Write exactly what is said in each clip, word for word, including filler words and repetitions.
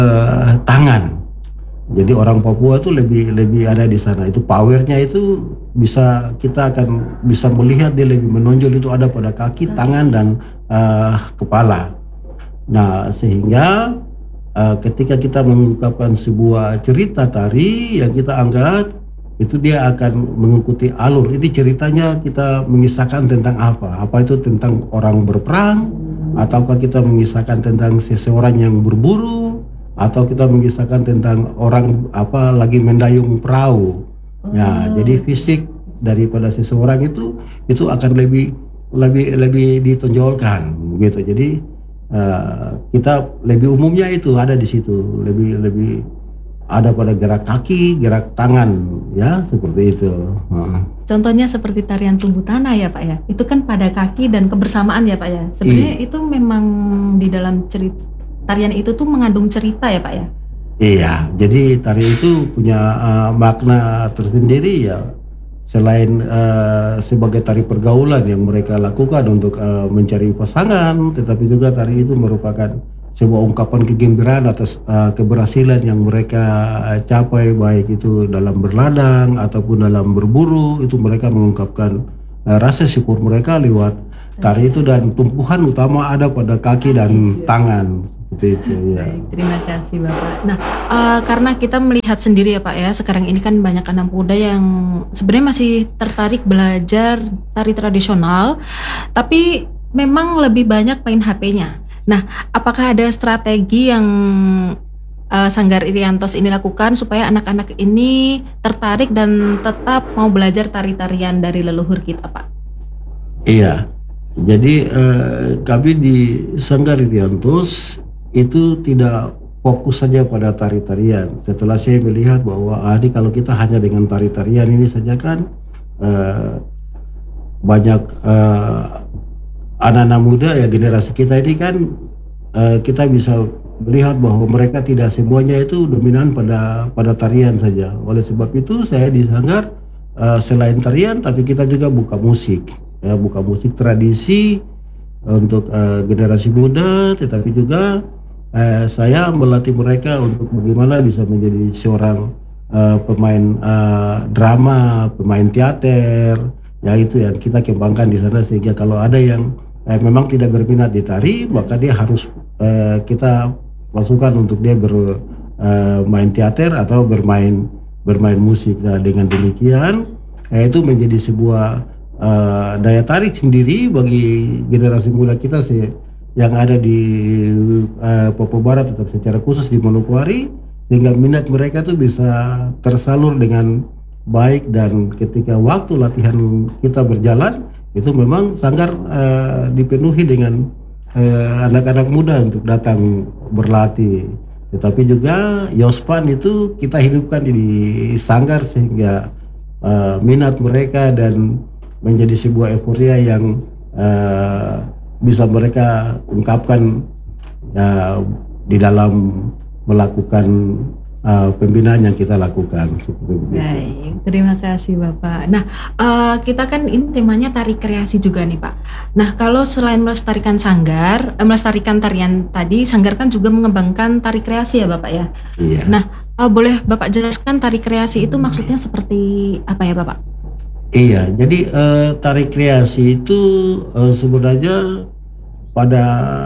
uh, tangan. Jadi orang Papua itu lebih lebih ada di sana. Itu powernya itu bisa kita akan bisa melihat dia lebih menonjol itu ada pada kaki, tangan dan uh, kepala. Nah sehingga uh, ketika kita mengungkapkan sebuah cerita tari yang kita angkat itu dia akan mengikuti alur. Ini ceritanya kita mengisahkan tentang apa? Apa itu tentang orang berperang? Ataukah kita mengisahkan tentang seseorang yang berburu? Atau kita mengisahkan tentang orang apa lagi mendayung perahu? Oh. Ya, jadi fisik daripada seseorang itu itu akan lebih lebih lebih ditonjolkan, gitu. Jadi uh, kita lebih umumnya itu ada di situ, lebih lebih ada pada gerak kaki, gerak tangan, ya seperti itu. Uh. Contohnya seperti tarian tumbuh tanah ya Pak ya, itu kan pada kaki dan kebersamaan ya Pak ya. Sebenarnya I. itu memang di dalam cerita tarian itu tuh mengandung cerita ya Pak ya? Iya, jadi tari itu punya uh, makna tersendiri ya. Selain uh, sebagai tari pergaulan yang mereka lakukan untuk uh, mencari pasangan, tetapi juga tari itu merupakan sebuah ungkapan kegembiraan atas uh, keberhasilan yang mereka uh, capai, baik itu dalam berladang ataupun dalam berburu. Itu mereka mengungkapkan uh, rasa syukur mereka lewat tari itu, dan tumpuhan utama ada pada kaki dan tangan. Seperti itu, ya. Baik, terima kasih Bapak. Nah, uh, karena kita melihat sendiri ya Pak ya, sekarang ini kan banyak anak muda yang sebenarnya masih tertarik belajar tari tradisional, tapi memang lebih banyak main H P-nya. Nah, apakah ada strategi yang uh, Sanggar Iriantos ini lakukan supaya anak-anak ini tertarik dan tetap mau belajar tari-tarian dari leluhur kita, Pak? Iya, jadi uh, kami di Sanggar Iriantos itu tidak fokus saja pada tari-tarian. Setelah saya melihat bahwa ah, ini kalau kita hanya dengan tari-tarian ini saja kan uh, banyak uh, anak-anak muda ya, generasi kita ini kan uh, kita bisa melihat bahwa mereka tidak semuanya itu dominan pada pada tarian saja. Oleh sebab itu saya di Sanggar uh, selain tarian tapi kita juga buka musik, ya, buka musik tradisi untuk uh, generasi muda, tetapi juga Eh, saya melatih mereka untuk bagaimana bisa menjadi seorang uh, pemain uh, drama, pemain teater, ya itu yang kita kembangkan di sana, sehingga kalau ada yang eh, memang tidak berminat di tari, maka dia harus eh, kita masukkan untuk dia bermain eh, teater atau bermain bermain musik. Nah, dengan demikian eh, itu menjadi sebuah eh, daya tarik sendiri bagi generasi muda kita sih yang ada di uh, Papua Barat, tetap secara khusus di Manokwari, sehingga minat mereka tuh bisa tersalur dengan baik. Dan ketika waktu latihan kita berjalan itu memang Sanggar uh, dipenuhi dengan uh, anak-anak muda untuk datang berlatih. Tetapi juga Yospan itu kita hidupkan di Sanggar sehingga uh, minat mereka dan menjadi sebuah euforia yang uh, bisa mereka ungkapkan ya, di dalam melakukan uh, pembinaan yang kita lakukan. Baik, terima kasih Bapak. Nah, uh, kita kan ini temanya tari kreasi juga nih Pak. Nah, kalau selain melestarikan Sanggar, eh, melestarikan tarian tadi, Sanggar kan juga mengembangkan tari kreasi ya Bapak ya? Iya. Nah, uh, boleh Bapak jelaskan tari kreasi itu maksudnya seperti apa ya Bapak? Iya, jadi uh, tari kreasi itu uh, sebenarnya pada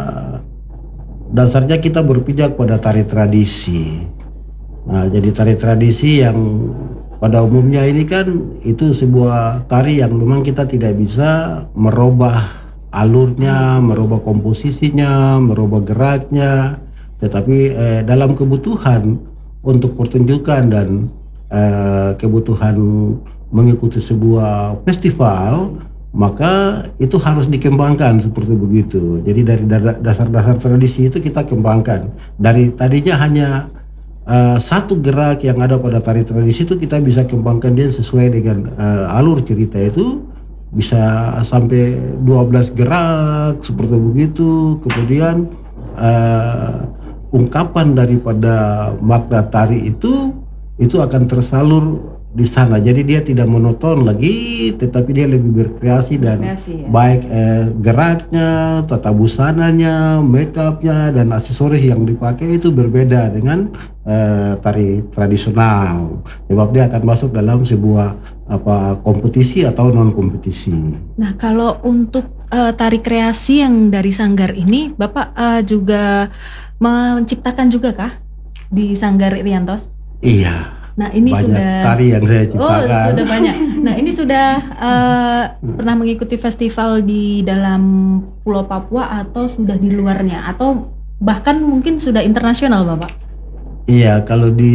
dasarnya kita berpijak pada tari tradisi. Nah, jadi tari tradisi yang pada umumnya ini kan itu sebuah tari yang memang kita tidak bisa merubah alurnya, merubah komposisinya, merubah geraknya, tetapi eh, dalam kebutuhan untuk pertunjukan dan eh, kebutuhan mengikuti sebuah festival, maka itu harus dikembangkan seperti begitu. Jadi dari dasar-dasar tradisi itu kita kembangkan. Dari tadinya hanya uh, satu gerak yang ada pada tari tradisi itu kita bisa kembangkan dia sesuai dengan uh, alur cerita itu, bisa sampai dua belas gerak seperti begitu. Kemudian uh, ungkapan daripada makna tari itu itu akan tersalur di sana. Jadi dia tidak monoton lagi, tetapi dia lebih berkreasi dan Kreasi, ya. baik eh, geraknya, tata busananya, make upnya dan aksesoris yang dipakai itu berbeda dengan eh, tari tradisional. Sebab dia akan masuk dalam sebuah apa kompetisi atau non kompetisi. Nah, kalau untuk eh, tari kreasi yang dari Sanggar ini, Bapak eh, juga menciptakan juga kah di Sanggar Iriantos? Iya. Nah, ini Banyak sudah tari yang saya Oh, ciptakan. sudah banyak. Nah, ini sudah eh, pernah mengikuti festival di dalam Pulau Papua atau sudah di luarnya atau bahkan mungkin sudah internasional, Bapak? Iya, kalau di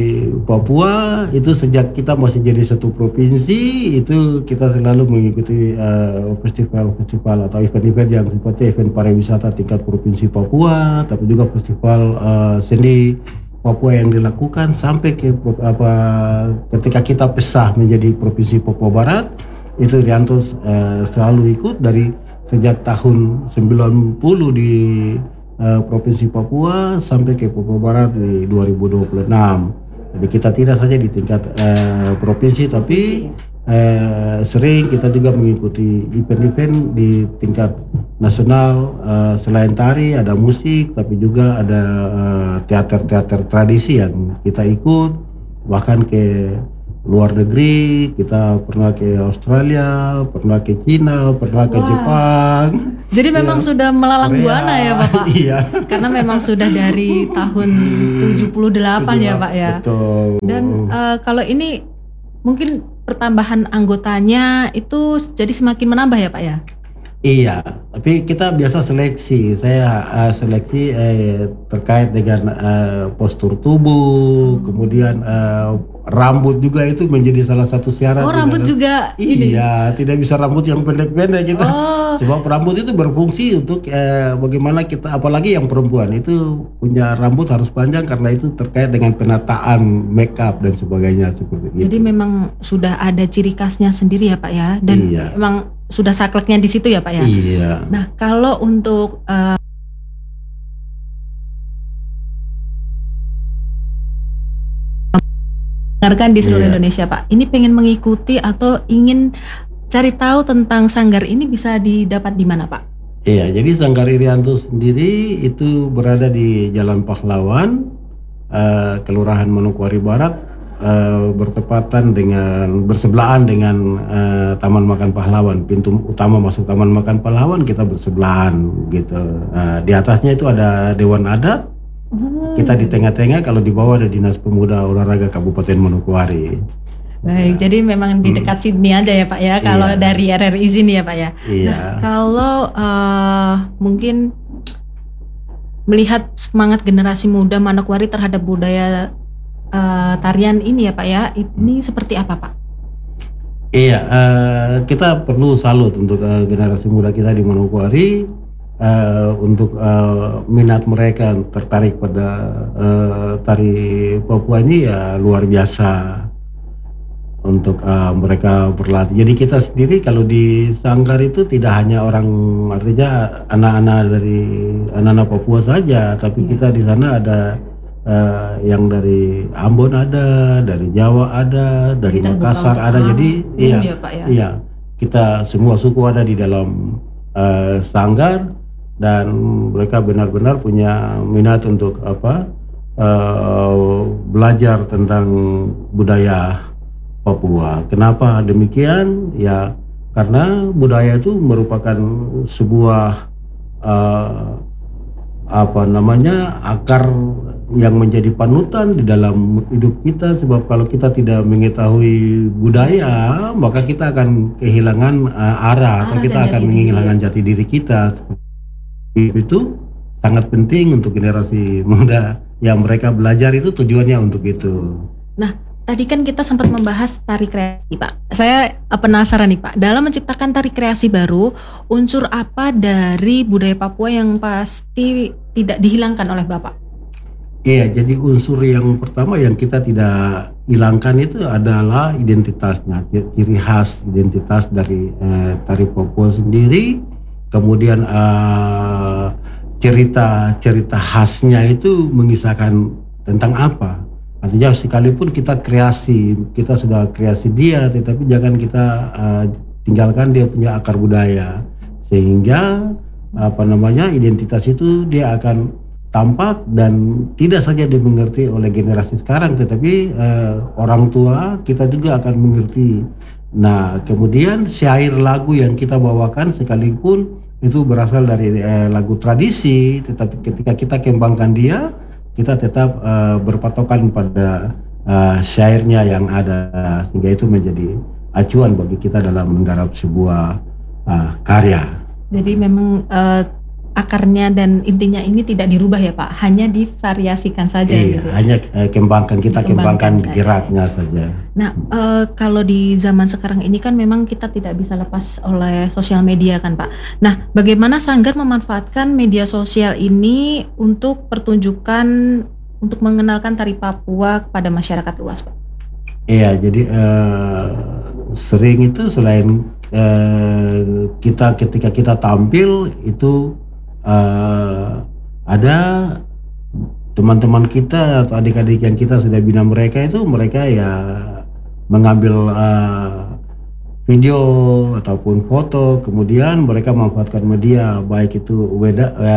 Papua itu sejak kita masih jadi satu provinsi itu kita selalu mengikuti eh, festival-festival atau event-event yang seperti event pariwisata tingkat provinsi Papua, tapi juga festival eh, seni Papua yang dilakukan sampai ke pro- apa ketika kita pisah menjadi provinsi Papua Barat itu Rianto eh, selalu ikut dari sejak tahun sembilan puluh di eh, provinsi Papua sampai ke Papua Barat di dua ribu dua puluh enam. Jadi kita tidak saja di tingkat eh, provinsi tapi eh, sering kita juga mengikuti event-event di tingkat nasional. Eh, selain tari ada musik tapi juga ada eh, teater-teater tradisi yang kita ikut, bahkan ke luar negeri kita pernah ke Australia, pernah ke Cina, pernah ke Wah. Jepang. Jadi memang Ya, sudah melalang Korea. buana ya, Bapak? Iya. Karena memang sudah dari tahun tujuh puluh delapan ya, Pak ya. Betul. Dan eh, kalau ini mungkin pertambahan anggotanya itu jadi semakin menambah ya, Pak ya? Iya, tapi kita biasa seleksi. Saya uh, seleksi eh, terkait dengan uh, postur tubuh, kemudian uh, rambut juga itu menjadi salah satu syarat. Oh, di rambut dalam- juga ini. Iya, tidak bisa rambut yang pendek-pendek kita. Oh. Sebab rambut itu berfungsi untuk eh, bagaimana kita, apalagi yang perempuan itu punya rambut harus panjang karena itu terkait dengan penataan make up dan sebagainya seperti itu. Jadi memang sudah ada ciri khasnya sendiri ya, Pak ya. Dan Iya. memang sudah sakleknya di situ ya, Pak ya. Iya. Nah, kalau untuk eh, dengarkan di seluruh Iya. Indonesia, Pak. Ini pengen mengikuti atau ingin cari tahu tentang Sanggar ini bisa didapat di mana, Pak? Iya, jadi Sanggar Irianto sendiri itu berada di Jalan Pahlawan, eh, Kelurahan Manokwari Barat, eh, bertepatan dengan bersebelahan dengan eh, Taman Makan Pahlawan. Pintu utama masuk Taman Makan Pahlawan kita bersebelahan gitu. Eh, di atasnya itu ada Dewan Adat, kita di tengah-tengah, kalau di bawah ada Dinas Pemuda Olahraga Kabupaten Manokwari. Baik, jadi memang di dekat sini aja ya, Pak ya. Kalau Iya. dari R R I sini ya, Pak ya. Iya. Kalau eh, mungkin melihat semangat generasi muda Manokwari terhadap budaya eh, tarian ini ya, Pak ya, ini seperti apa, Pak? Iya, eh, kita perlu salut untuk eh, generasi muda kita di Manokwari eh, untuk eh, minat mereka tertarik pada eh, tari Papua ini ya luar biasa untuk eh, mereka berlatih. Jadi kita sendiri kalau di Sanggar itu tidak hanya orang, artinya anak-anak dari anak-anak Papua saja, tapi kita di sana ada eh, yang dari Ambon ada, dari Jawa ada, dari Jadi terbuka Makassar untuk ada. orang Jadi umum iya, ya, Pak ya. iya, kita semua suku ada di dalam eh, Sanggar dan mereka benar-benar punya minat untuk apa eh, belajar tentang budaya Papua. Kenapa demikian? Ya karena budaya itu merupakan sebuah eh, apa namanya akar yang menjadi panutan di dalam hidup kita. Sebab kalau kita tidak mengetahui budaya maka kita akan kehilangan eh, arah atau Arah kita dan akan jati diri, kehilangan jati diri kita. Itu sangat penting untuk generasi muda yang mereka belajar, itu tujuannya untuk itu. Nah, tadi kan kita sempat membahas tari kreasi, Pak. Saya eh, penasaran nih, Pak. Dalam menciptakan tari kreasi baru, unsur apa dari budaya Papua yang pasti tidak dihilangkan oleh Bapak? Iya, jadi unsur yang pertama yang kita tidak hilangkan itu adalah identitasnya, ciri khas identitas dari eh, tari Papua sendiri. Kemudian eh, cerita-cerita khasnya itu mengisahkan tentang apa? Artinya sekalipun kita kreasi, kita sudah kreasi dia, tetapi jangan kita uh, tinggalkan dia punya akar budaya, sehingga apa namanya identitas itu dia akan tampak dan tidak saja dimengerti oleh generasi sekarang, tetapi uh, orang tua kita juga akan mengerti. Nah, kemudian syair lagu yang kita bawakan sekalipun itu berasal dari uh, lagu tradisi, tetapi ketika kita kembangkan dia, kita tetap uh, berpatokan pada uh, syairnya yang ada, sehingga itu menjadi acuan bagi kita dalam menggarap sebuah uh, karya. Jadi memang uh, akarnya dan intinya ini tidak dirubah ya Pak, hanya divariasikan saja Iya, gitu. hanya uh, kembangkan kita kembangkan, Dikembangkan saja. geraknya saja. Nah, uh, kalau di zaman sekarang ini kan memang kita tidak bisa lepas oleh sosial media kan Pak. Nah, bagaimana Sanggar memanfaatkan media sosial ini untuk pertunjukan, untuk mengenalkan tari Papua kepada masyarakat luas Pak? Iya, jadi uh, sering itu selain uh, kita ketika kita tampil itu uh, ada teman-teman kita atau adik-adik yang kita sudah bina mereka itu mereka ya mengambil uh, video ataupun foto, kemudian mereka memanfaatkan media baik itu W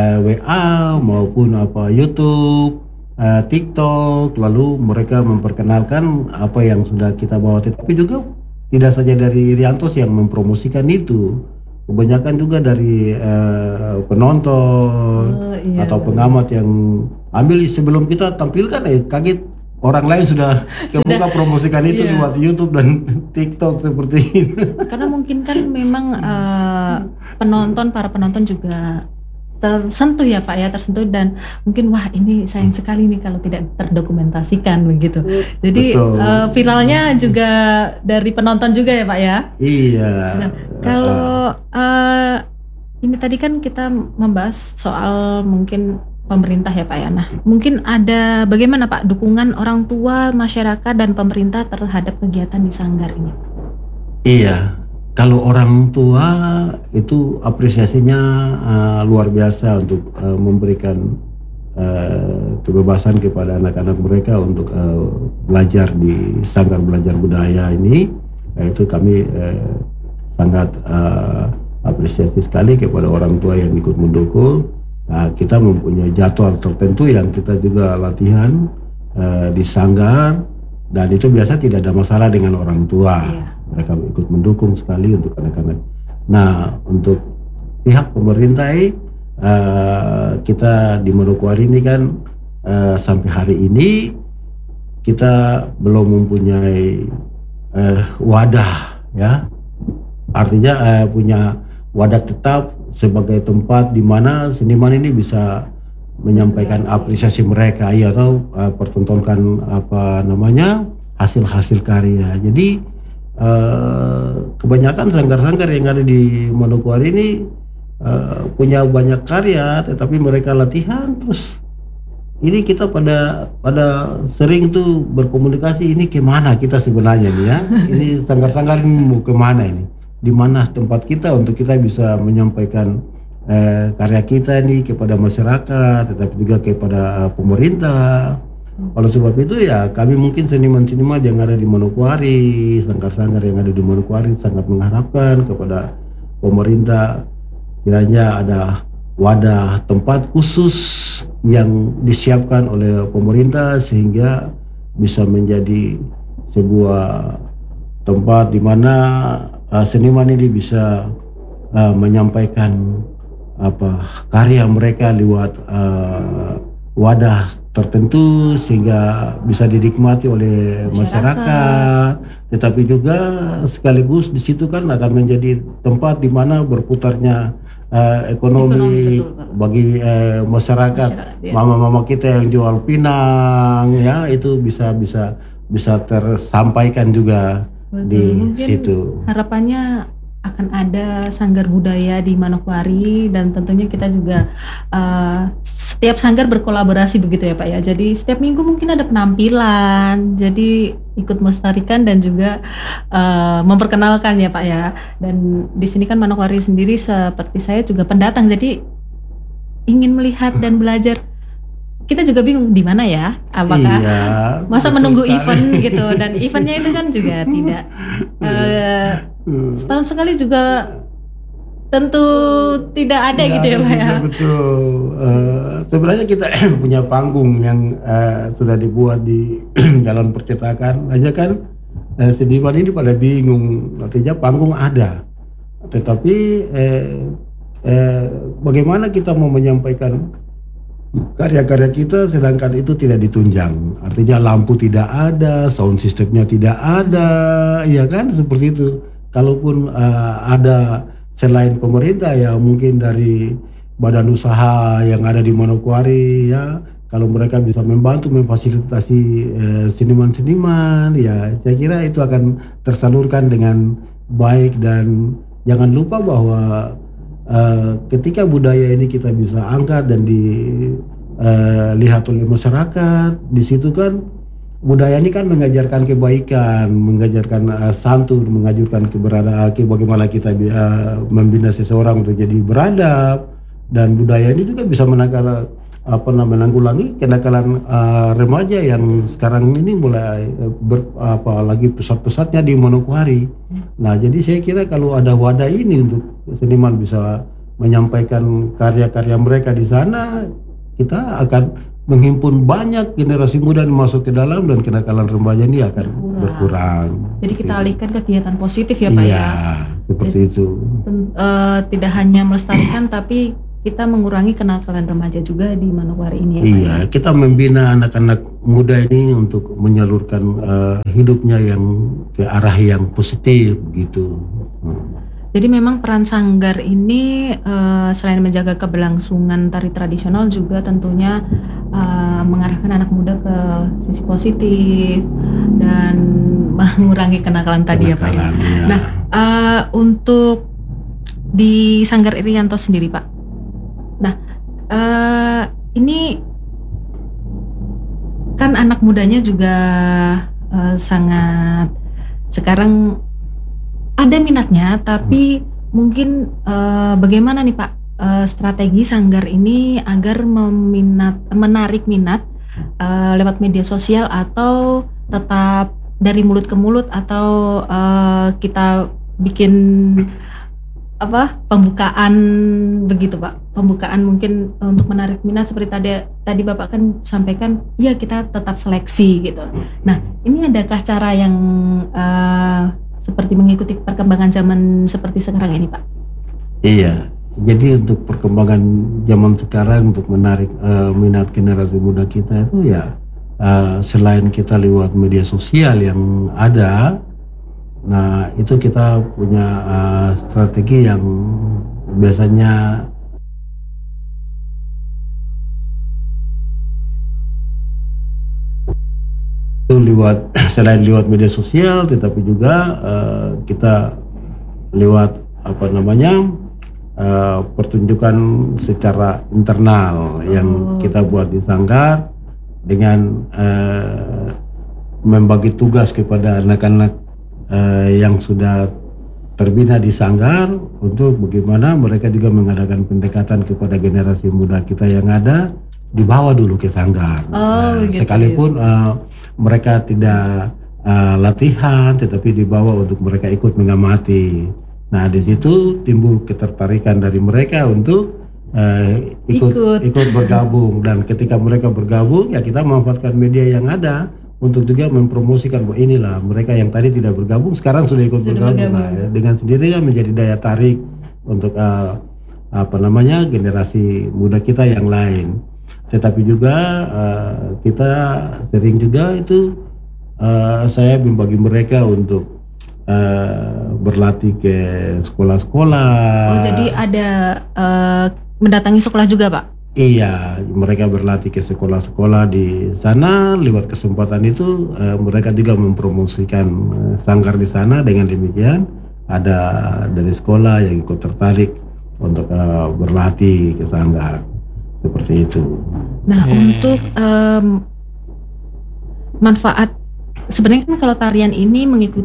A maupun apa YouTube, uh, TikTok, lalu mereka memperkenalkan apa yang sudah kita bawa. Tapi juga tidak saja dari Riantos yang mempromosikan itu, kebanyakan juga dari uh, penonton Oh, iya. atau pengamat yang ambil sebelum kita tampilkan, eh kaget orang lain sudah kebuka promosikan itu iya. lewat YouTube dan TikTok seperti ini. Karena mungkin kan memang uh, penonton, para penonton juga tersentuh ya Pak ya, tersentuh dan mungkin wah ini sayang sekali nih kalau tidak terdokumentasikan begitu. Jadi uh, viralnya juga dari penonton juga ya Pak ya. Iya. Nah, kalau uh, ini tadi kan kita membahas soal mungkin pemerintah ya Pak ya. Nah, mungkin ada bagaimana Pak dukungan orang tua, masyarakat dan pemerintah terhadap kegiatan di Sanggar ini? Iya. Kalau orang tua itu apresiasinya uh, luar biasa untuk uh, memberikan uh, kebebasan kepada anak-anak mereka untuk uh, belajar di Sanggar Belajar Budaya ini. Uh, itu kami uh, sangat uh, apresiasi sekali kepada orang tua yang ikut mendukung. Nah, kita mempunyai jadwal tertentu yang kita juga latihan uh, di Sanggar, dan itu biasa tidak ada masalah dengan orang tua. Iya. Mereka ikut mendukung sekali untuk anak-anak. Nah, untuk pihak pemerintah uh, kita di Manokwari ini kan uh, sampai hari ini kita belum mempunyai uh, wadah, ya, artinya uh, punya wadah tetap sebagai tempat di mana seniman ini bisa menyampaikan apresiasi mereka, ya, atau uh, pertontonkan apa namanya hasil-hasil karya. Jadi Uh, kebanyakan sanggar-sanggar yang ada di Manokwari ini uh, punya banyak karya, tetapi mereka latihan terus. Ini kita pada pada sering tuh berkomunikasi, ini kemana kita sebenarnya nih ya? Ini sanggar-sanggar ini mau kemana ini? Di mana tempat kita untuk kita bisa menyampaikan uh, karya kita ini kepada masyarakat, tetapi juga kepada uh, pemerintah. Oleh sebab itu ya kami mungkin seniman-seniman yang ada di Manokwari, sanggar-sanggar yang ada di Manokwari sangat mengharapkan kepada pemerintah kiranya ada wadah tempat khusus yang disiapkan oleh pemerintah sehingga bisa menjadi sebuah tempat di mana uh, seniman ini bisa uh, menyampaikan apa karya mereka lewat uh, wadah tertentu sehingga bisa dinikmati oleh masyarakat, masyarakat. Tetapi juga sekaligus di situ kan akan menjadi tempat di mana berputarnya uh, ekonomi, ekonomi betul, bagi uh, masyarakat, masyarakat ya. Mama-mama kita yang jual pinang, ya, itu bisa bisa bisa tersampaikan juga. Betul. Di Mungkin situ. Harapannya akan ada sanggar budaya di Manokwari dan tentunya kita juga uh, setiap sanggar berkolaborasi begitu ya Pak ya. Jadi setiap minggu mungkin ada penampilan, jadi ikut melestarikan dan juga uh, memperkenalkan ya Pak ya. Dan di sini kan Manokwari sendiri seperti saya juga pendatang, jadi ingin melihat dan belajar kita juga bingung di mana ya, apakah Iya, masa betul menunggu sekali. event gitu, dan eventnya itu kan juga tidak eh, Hmm. setahun sekali juga tentu tidak ada Nggak gitu ya ada Pak ya. juga, betul. Eh, sebenarnya kita punya panggung yang eh, sudah dibuat di dalam percetakan aja kan, eh, seniman ini pada bingung, artinya panggung ada, tetapi eh, eh, bagaimana kita mau menyampaikan karya-karya kita sedangkan itu tidak ditunjang, artinya lampu tidak ada, sound systemnya tidak ada, ya kan, seperti itu. Kalaupun eh, ada selain pemerintah ya mungkin dari badan usaha yang ada di Manokwari ya, kalau mereka bisa membantu memfasilitasi eh, seniman-seniman ya, saya kira itu akan tersalurkan dengan baik. Dan jangan lupa bahwa Uh, ketika budaya ini kita bisa angkat dan dilihat oleh masyarakat, di situ kan budaya ini kan mengajarkan kebaikan, mengajarkan uh, santun, mengajarkan keberadaan, ke bagaimana kita uh, membina seseorang untuk jadi beradab, dan budaya ini juga bisa menangkal apa namanya menanggulangi kenakalan uh, remaja yang sekarang ini mulai uh, ber, apa lagi pesat-pesatnya di Manokwari. Nah, jadi saya kira kalau ada wadah ini untuk seniman bisa menyampaikan karya-karya mereka di sana, kita akan menghimpun banyak generasi muda yang masuk ke dalam, dan kenakalan remaja ini akan Berkurang. berkurang. Jadi kita alihkan ke kegiatan positif ya Pak Iya, ya. seperti itu. Ten- eh, tidak hanya melestarikan tapi kita mengurangi kenakalan remaja juga di Manokwari ini ya Pak Iya, ya. kita membina anak-anak muda ini untuk menyalurkan eh, hidupnya yang ke arah yang positif gitu. Hmm. Jadi memang peran sanggar ini eh, selain menjaga keberlangsungan tari tradisional juga tentunya eh, mengarahkan anak muda ke sisi positif dan mengurangi kenakalan tadi ya Pak ya. Kenakalan, ya. Nah, eh, untuk di Sanggar Irianto sendiri Pak. Nah, eh, ini kan anak mudanya juga eh, sangat sekarang ada minatnya, tapi mungkin eh, bagaimana nih Pak eh, strategi Sanggar ini agar meminat, menarik minat eh, lewat media sosial, atau tetap dari mulut ke mulut, atau eh, kita bikin apa pembukaan begitu Pak, pembukaan mungkin untuk menarik minat seperti tadi tadi Bapak kan sampaikan ya kita tetap seleksi gitu. Nah, ini adakah cara yang eh, seperti mengikuti perkembangan zaman seperti sekarang ini Pak? Iya, jadi untuk perkembangan zaman sekarang untuk menarik uh, minat generasi muda kita itu ya uh, selain kita lewat media sosial yang ada, nah itu kita punya uh, strategi yang biasanya itu lewat selain lewat media sosial, tetapi juga uh, kita lewat apa namanya uh, pertunjukan secara internal yang Oh. kita buat di Sanggar dengan uh, membagi tugas kepada anak-anak uh, yang sudah terbina di Sanggar untuk bagaimana mereka juga mengadakan pendekatan kepada generasi muda kita yang ada, dibawa dulu ke Sanggar. Oh, Nah, gitu. sekalipun uh, mereka tidak uh, latihan, tetapi dibawa untuk mereka ikut mengamati. Nah, di situ timbul ketertarikan dari mereka untuk uh, ikut, Ikut. ikut bergabung, dan ketika mereka bergabung ya kita memanfaatkan media yang ada untuk juga mempromosikan bahwa inilah mereka yang tadi tidak bergabung sekarang sudah ikut Sudah bergabung. bergabung. Nah, dengan sendirinya menjadi daya tarik untuk uh, apa namanya generasi muda kita yang lain. Tetapi juga uh, kita sering juga itu uh, saya membagi mereka untuk uh, berlatih ke sekolah-sekolah. Oh, jadi ada eh, mendatangi sekolah juga Pak? Iya, mereka berlatih ke sekolah-sekolah di sana. Lewat kesempatan itu uh, mereka juga mempromosikan uh, Sanggar di sana. Dengan demikian ada dari sekolah yang ikut tertarik untuk uh, berlatih ke Sanggar seperti itu. Nah, untuk em, manfaat sebenarnya kan kalau tarian ini mengikuti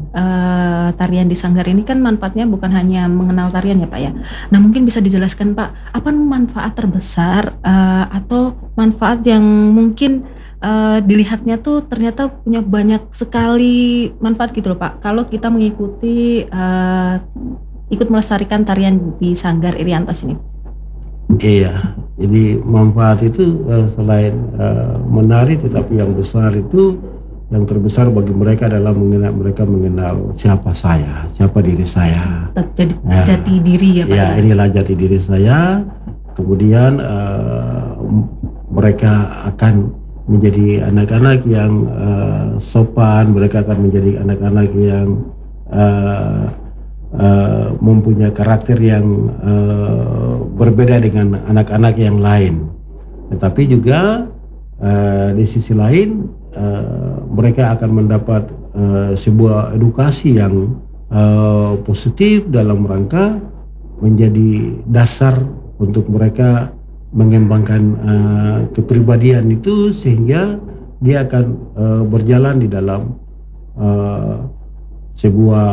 eh, tarian di Sanggar ini kan manfaatnya bukan hanya mengenal tarian ya Pak ya. Nah mungkin bisa dijelaskan Pak, apa manfaat terbesar eh, atau manfaat yang mungkin eh, dilihatnya tuh ternyata punya banyak sekali manfaat gitu loh Pak. Kalau kita mengikuti eh, ikut melestarikan tarian di Sanggar Iriantos ini. Iya, jadi manfaat itu eh, selain eh, menari, tetapi yang besar itu, yang terbesar bagi mereka adalah mengenal, mereka mengenal siapa saya, siapa diri saya. Tetap jadi Ya. jati diri ya Pak Ya, ya. inilah jati diri saya. Kemudian eh, m- mereka akan menjadi anak-anak yang eh, sopan, mereka akan menjadi anak-anak yang eh, eh, mempunyai karakter yang eh, berbeda dengan anak-anak yang lain. Tetapi juga eh, di sisi lain eh, mereka akan mendapat eh, sebuah edukasi yang eh, positif dalam rangka menjadi dasar untuk mereka mengembangkan eh, kepribadian itu, sehingga dia akan eh, berjalan di dalam eh, sebuah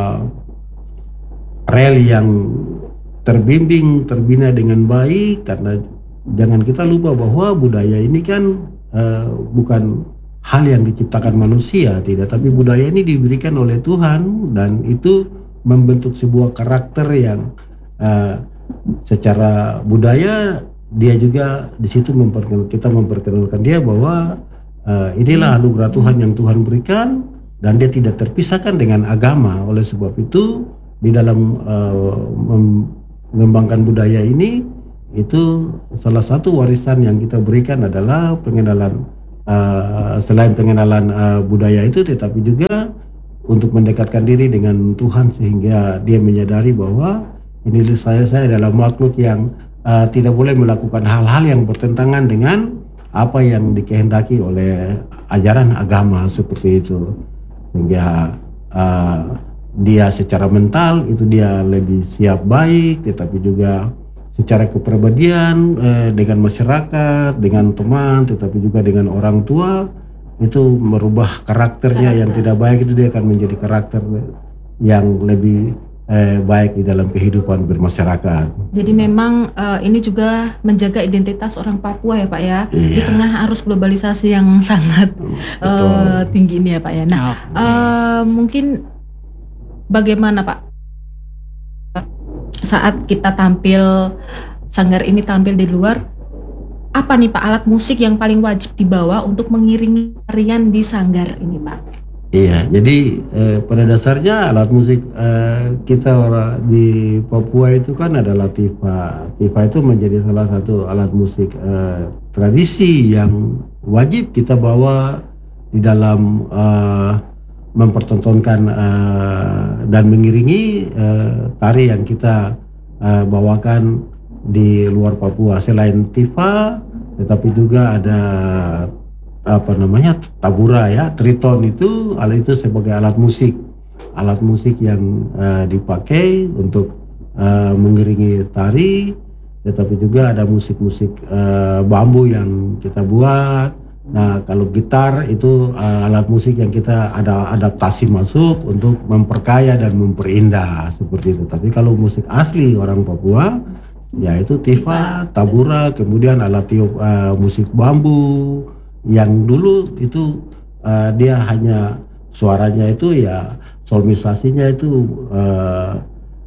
rel yang terbimbing, terbina dengan baik. Karena jangan kita lupa bahwa budaya ini kan eh, bukan hal yang diciptakan manusia, tidak, tapi budaya ini diberikan oleh Tuhan, dan itu membentuk sebuah karakter yang eh, secara budaya dia juga di situ memperkenalkan, kita memperkenalkan dia bahwa eh, inilah anugerah Tuhan yang Tuhan berikan, dan dia tidak terpisahkan dengan agama. Oleh sebab itu di dalam eh, mem- mengembangkan budaya ini, itu salah satu warisan yang kita berikan adalah pengenalan, uh, selain pengenalan uh, budaya itu, tetapi juga untuk mendekatkan diri dengan Tuhan, sehingga dia menyadari bahwa ini saya saya adalah makhluk yang uh, tidak boleh melakukan hal-hal yang bertentangan dengan apa yang dikehendaki oleh ajaran agama seperti itu, sehingga uh, dia secara mental itu dia lebih siap baik, tetapi juga secara kepribadian eh, dengan masyarakat, dengan teman, tetapi juga dengan orang tua, itu merubah karakternya Karakter. yang tidak baik, itu dia akan menjadi karakter yang lebih eh, baik di dalam kehidupan bermasyarakat. Jadi memang eh, ini juga menjaga identitas orang Papua ya Pak ya, di Iya. tengah arus globalisasi yang sangat Betul. eh, tinggi ini ya Pak ya. Nah eh, mungkin bagaimana Pak saat kita tampil, Sanggar ini tampil di luar, apa nih Pak alat musik yang paling wajib dibawa untuk mengiringi tarian di Sanggar ini Pak? Iya, jadi eh, pada dasarnya alat musik eh, kita orang di Papua itu kan adalah tifa. Tifa itu menjadi salah satu alat musik eh, tradisi yang wajib kita bawa di dalam eh, mempertontonkan uh, dan mengiringi uh, tari yang kita uh, bawakan di luar Papua. Selain tifa, tetapi juga ada apa namanya tabura ya, triton, itu alat itu sebagai alat musik, alat musik yang uh, dipakai untuk uh, mengiringi tari. Tetapi juga ada musik-musik uh, bambu yang kita buat. Nah, kalau gitar itu uh, alat musik yang kita ada adaptasi masuk untuk memperkaya dan memperindah seperti itu. Tapi kalau musik asli orang Papua, yaitu tifa, tabura, kemudian alat tiup uh, musik bambu yang dulu itu uh, dia hanya suaranya itu ya solmisasinya itu uh,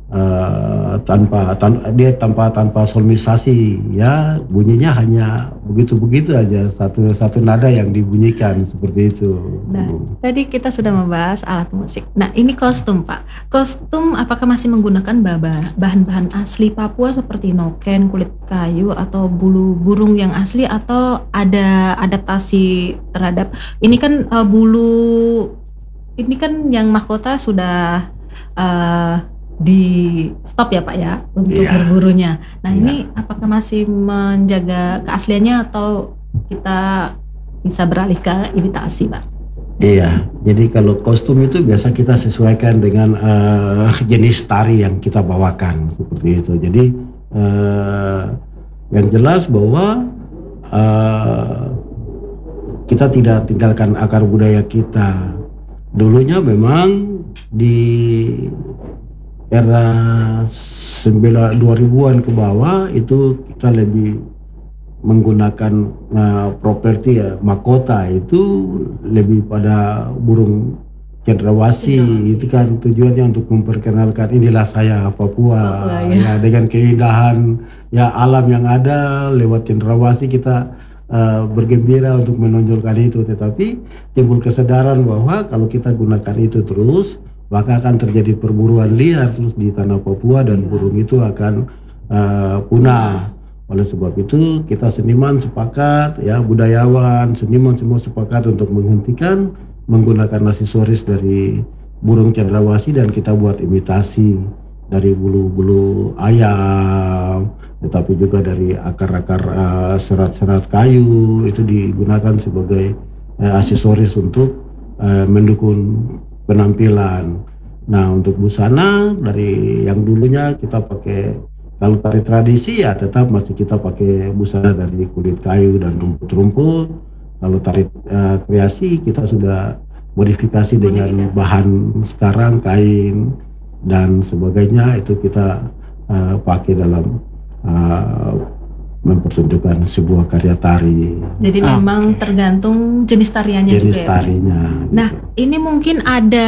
Uh, tanpa tan dia tanpa tanpa solmisasi ya, bunyinya hanya begitu-begitu aja, satu satu nada yang dibunyikan seperti itu. Nah, tadi kita sudah membahas alat musik. Nah, ini kostum Pak. Kostum apakah masih menggunakan baba- bahan-bahan asli Papua seperti noken, kulit kayu, atau bulu burung yang asli, atau ada adaptasi terhadap ini kan uh, bulu ini kan yang mahkota sudah uh, di stop ya Pak ya untuk Iya. berburunya. Nah Iya. ini apakah masih menjaga keasliannya atau kita bisa beralih ke imitasi Pak? Iya, jadi kalau kostum itu biasa kita sesuaikan dengan uh, jenis tari yang kita bawakan seperti itu. Jadi uh, yang jelas bahwa uh, kita tidak tinggalkan akar budaya kita. Dulunya memang di era sembilan dua ribuan ke bawah itu kita lebih menggunakan uh, properti ya, mahkota itu lebih pada burung cendrawasih. Cendrawasih. Itu kan tujuannya untuk memperkenalkan inilah saya Papua, Papua, ya. ya dengan keindahan ya alam yang ada. Lewat cendrawasih kita uh, bergembira untuk menonjolkan itu, tetapi timbul kesadaran bahwa kalau kita gunakan itu terus maka akan terjadi perburuan liar terus di tanah Papua dan burung itu akan uh, punah. Oleh sebab itu kita seniman sepakat, ya budayawan, seniman semua sepakat untuk menghentikan menggunakan aksesoris dari burung cendrawasih dan kita buat imitasi dari bulu-bulu ayam, tetapi juga dari akar-akar uh, serat-serat kayu itu digunakan sebagai uh, aksesoris untuk uh, mendukung penampilan. Nah, untuk busana dari yang dulunya kita pakai, kalau tari tradisi ya tetap masih kita pakai busana dari kulit kayu dan rumput-rumput. Kalau tari uh, kreasi kita sudah modifikasi dengan bahan sekarang kain dan sebagainya, itu kita uh, pakai dalam uh, mempertunjukkan sebuah karya tari. Jadi Ah, memang oke. tergantung jenis tariannya Jenis juga ya, Pak? tarinya. Nah, ini mungkin ada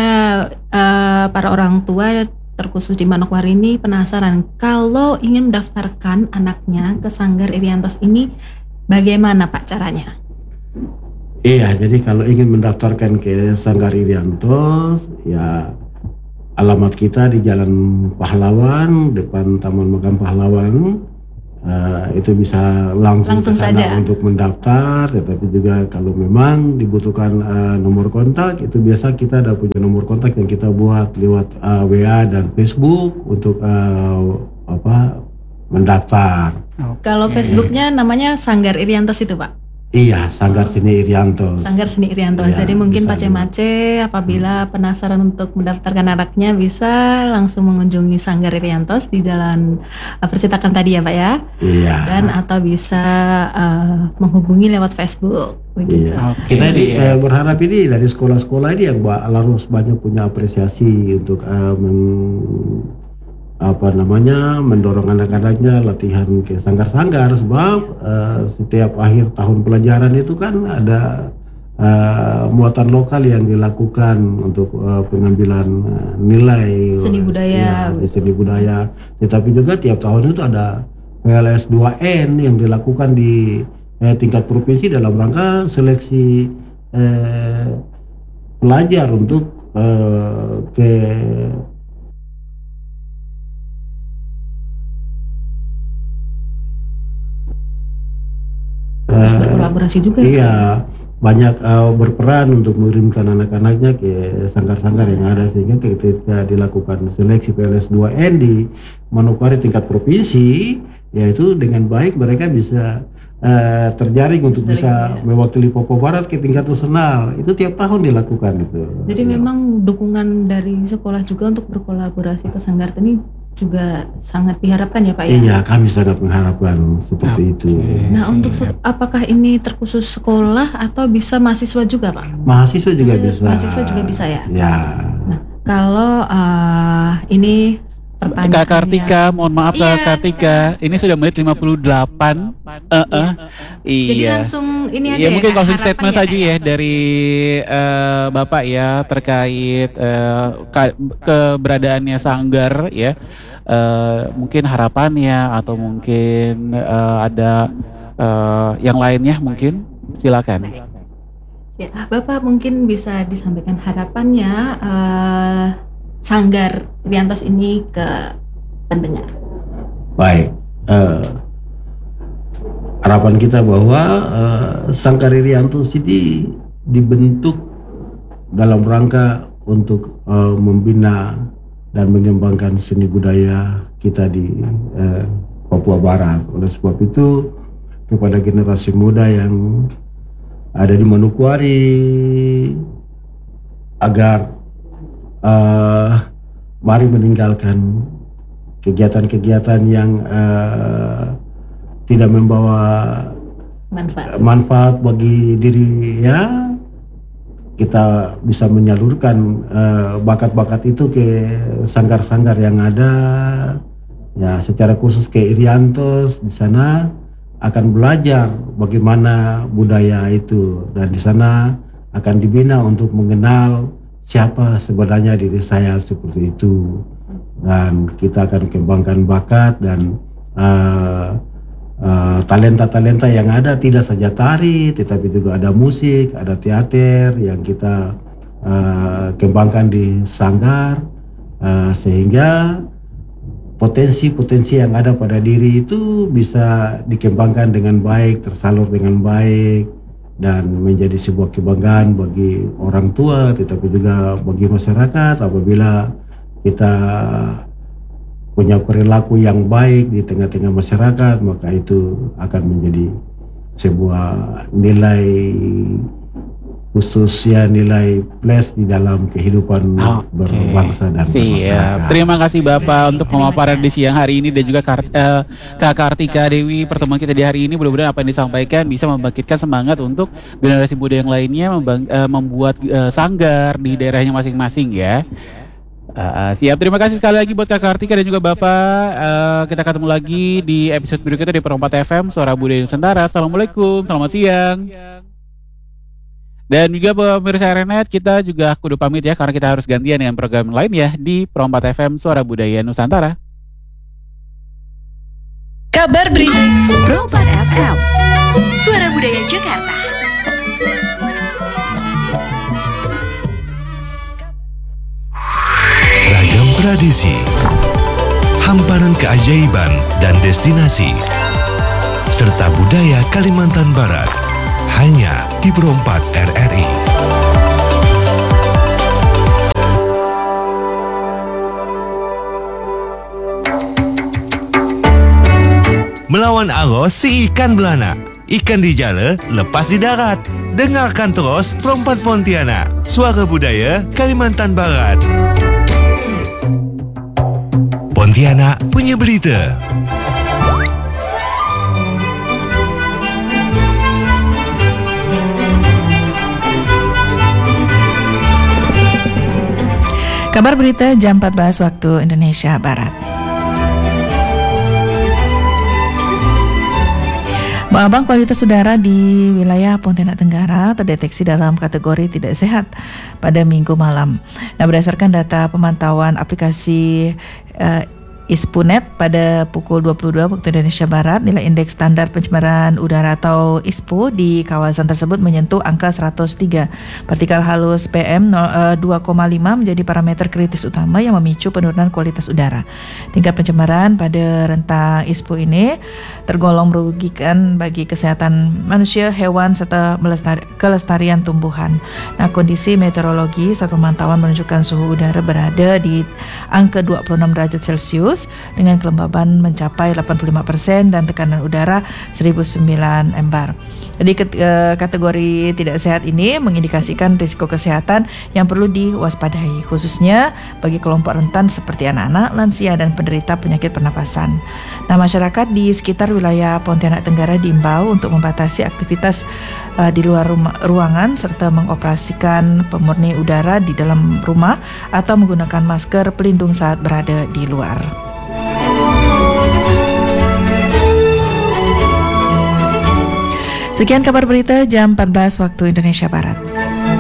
eh, para orang tua terkhusus di Manokwari ini penasaran kalau ingin mendaftarkan anaknya ke Sanggar Iriantos ini bagaimana Pak caranya? Iya, jadi kalau ingin mendaftarkan ke Sanggar Iriantos, ya alamat kita di Jalan Pahlawan, depan Taman Makam Pahlawan. Uh, itu bisa langsung, Langsung ke sana saja. untuk mendaftar, tetapi juga kalau memang dibutuhkan uh, nomor kontak, itu biasa kita ada punya nomor kontak yang kita buat lewat uh, W A dan Facebook untuk uh, apa mendaftar. Kalau Facebooknya namanya Sanggar Iriantos itu Pak? Iya, Sanggar Seni Iriantos. Sanggar Seni Iriantos. Iya, Jadi mungkin bisa Pak Cemace apabila penasaran untuk mendaftarkan anaknya bisa langsung mengunjungi Sanggar Iriantos di Jalan eh, Persitakan tadi ya Pak ya? Iya. Dan atau bisa eh, menghubungi lewat Facebook begitu. Iya. Oke, Kita di, siap. eh, berharap ini dari sekolah-sekolah ini yang ba- harus banyak punya apresiasi untuk eh, meng- apa namanya mendorong anak-anaknya latihan ke sanggar-sanggar, sebab eh, setiap akhir tahun pelajaran itu kan ada eh, muatan lokal yang dilakukan untuk eh, pengambilan eh, nilai Seni budaya. ya, di seni budaya. Tetapi juga tiap tahun itu ada P L S dua N yang dilakukan di eh, tingkat provinsi dalam rangka seleksi eh, pelajar untuk eh, ke Harus eh, berkolaborasi juga ya, Pak? iya, banyak eh, berperan untuk mengirimkan anak-anaknya ke sanggar-sanggar yang ada, sehingga ketika dilakukan seleksi P L S dua N di Manokwari tingkat provinsi, yaitu dengan baik mereka bisa eh, terjaring untuk Terjaring, bisa ya. mewakili Papua Barat ke tingkat nasional. Itu tiap tahun dilakukan itu. Jadi Ya. memang dukungan dari sekolah juga untuk berkolaborasi ke Sanggar ini juga sangat diharapkan ya Pak ya? Iya, kami sangat mengharapkan seperti itu. Nah Siap. untuk se- apakah ini terkhusus sekolah atau bisa mahasiswa juga Pak? Mahasiswa juga Mahasiswa- bisa. mahasiswa juga bisa ya? Ya. Nah kalau eh, ini pertanyaan Kak Kartika, mohon maaf Kak Iya, Kartika, ini sudah menit lima puluh delapan. Eh, eh. Jadi Iya. langsung ini aja Ya ya, mungkin Kak, closing harapan statement ya, saja Kak, ya dari eh, Bapak ya terkait eh, ka- keberadaannya Sanggar ya. Eh, mungkin harapannya atau mungkin eh, ada eh, yang lainnya mungkin silakan. Ya, Bapak mungkin bisa disampaikan harapannya eh, Sanggar Iriantos ini ke pendengar. Baik, eh, harapan kita bahwa eh, Sanggar Iriantos ini dibentuk dalam rangka untuk eh, membina dan mengembangkan seni budaya kita di eh, Papua Barat. Oleh sebab itu, kepada generasi muda yang ada di Manokwari, agar eh, mari meninggalkan kegiatan-kegiatan yang eh, tidak membawa Manfaat. manfaat bagi diri ya, kita bisa menyalurkan uh, bakat-bakat itu ke sanggar-sanggar yang ada. Ya, secara khusus ke Iriantos di sana akan belajar bagaimana budaya itu, dan di sana akan dibina untuk mengenal siapa sebenarnya diri saya seperti itu, dan kita akan kembangkan bakat dan uh, uh, talenta-talenta yang ada, tidak saja tari tetapi juga ada musik, ada teater yang kita uh, kembangkan di sanggar, uh, sehingga potensi-potensi yang ada pada diri itu bisa dikembangkan dengan baik, tersalur dengan baik, dan menjadi sebuah kebanggaan bagi orang tua tetapi juga bagi masyarakat apabila kita punya perilaku yang baik di tengah-tengah masyarakat, maka itu akan menjadi sebuah nilai khususnya nilai plus di dalam kehidupan okay. berbangsa dan bermasyarakat. Terima kasih Bapak untuk pemaparan di siang hari ini, dan juga Kar uh, Kak Kartika Dewi pertemuan kita di hari ini. Mudah-mudahan apa yang disampaikan bisa membangkitkan semangat untuk generasi muda yang lainnya uh, membuat uh, sanggar di daerahnya masing-masing ya. Uh, siap, terima kasih sekali lagi buat Kak Kartika dan juga Bapak. Uh, kita ketemu lagi di episode berikutnya di Perempat F M Suara Budaya Nusantara. Assalamualaikum, selamat siang. Dan juga pemirsa Renet, kita juga kudu pamit ya, karena kita harus gantian dengan program lain ya di Perempat F M Suara Budaya Nusantara. Kabar Berita Perempat F M Suara Budaya Jakarta. Ragam tradisi, hamparan keajaiban dan destinasi, serta budaya Kalimantan Barat, hanya di Perempat R R I. Melawan arus si ikan belana, ikan di jala, lepas di darat. Dengarkan terus Perempat Pontianak, suara budaya Kalimantan Barat. Pontianak punya berita. Kabar berita jam empat belas waktu Indonesia Barat. Abang kualitas udara di wilayah Pontianak Tenggara terdeteksi dalam kategori tidak sehat pada Minggu malam. Nah, berdasarkan data pemantauan aplikasi uh, ISPUNet pada pukul dua puluh dua waktu Indonesia Barat, nilai indeks standar pencemaran udara atau I S P U di kawasan tersebut menyentuh angka seratus tiga. Partikel halus P M dua koma lima menjadi parameter kritis utama yang memicu penurunan kualitas udara. Tingkat pencemaran pada rentang I S P U ini tergolong merugikan bagi kesehatan manusia, hewan, serta melestari, kelestarian tumbuhan. Nah, kondisi meteorologi saat pemantauan menunjukkan suhu udara berada di angka dua puluh enam derajat Celcius dengan kelembaban mencapai delapan puluh lima persen dan tekanan udara seribu sembilan embar. Jadi kategori tidak sehat ini mengindikasikan risiko kesehatan yang perlu diwaspadai, khususnya bagi kelompok rentan seperti anak-anak, lansia, dan penderita penyakit pernapasan. Nah, masyarakat di sekitar wilayah Pontianak Tenggara diimbau untuk membatasi aktivitas uh, di luar rumah, ruangan serta mengoperasikan pemurni udara di dalam rumah atau menggunakan masker pelindung saat berada di luar. Sekian kabar berita jam empat belas waktu Indonesia Barat.